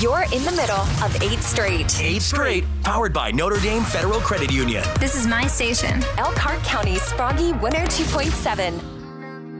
You're in the middle of 8 Straight. 8 Straight, powered by Notre Dame Federal Credit Union. This is my station. Elkhart County's Froggy 102.7.